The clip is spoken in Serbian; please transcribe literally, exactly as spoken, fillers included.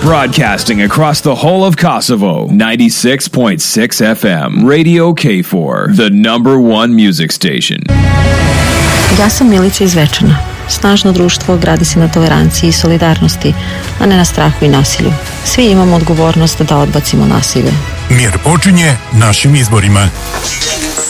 Broadcasting across the whole of Kosovo, ninety-six point six F M. Radio K four, the number one music station. Ja sam Milica iz Zvečana. Snažno društvo gradi se na toleranciji i solidarnosti, a ne na strahu i nasilju. Svi imamo odgovornost da odbacimo nasilje. Mir počinje našim izborima.